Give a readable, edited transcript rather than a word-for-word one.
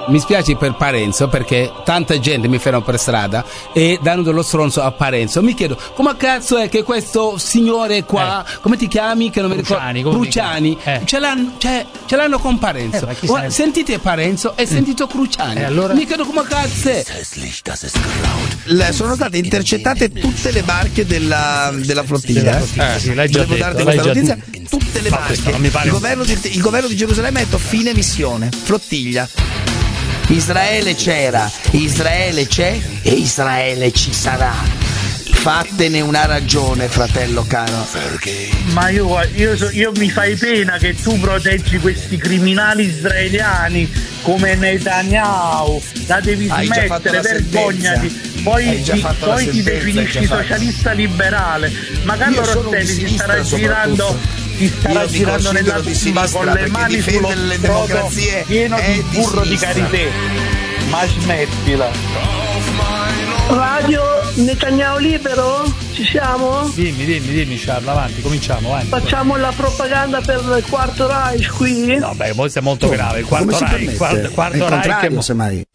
mi spiace per Parenzo, perché tanta gente mi ferma per strada e danno dello stronzo a Parenzo. Mi chiedo, come cazzo è che questo signore qua, come ti chiami? Che non mi ricordo. Cruciani, ce l'hanno con Parenzo. Sentite Parenzo e sentito Cruciani. Allora? Mi chiedo come cazzo è. Sono state intercettate tutte le barche della flottiglia. Sì, l'hai già detto, darti questa notizia. Tutte le barche. Non mi pare. Il governo di Gerusalemme ha detto fine missione, flottiglia. Israele c'era, Israele c'è e Israele ci sarà. Fattene una ragione, fratello caro. Ma io mi fai pena che tu proteggi questi criminali israeliani come Netanyahu. La devi smettere, vergognati. Poi ti definisci socialista liberale. Ma Carlo Rosselli si starà girando nella tomba con le mani sullo scroto pieno di burro di karité. Ma smettila. Radio Netanyahu libero? Ci siamo? Dimmi Charles, avanti, cominciamo, avanti. Facciamo la propaganda per il quarto Reich qui? No, beh, questo è molto grave. Il quarto Reich, semmai.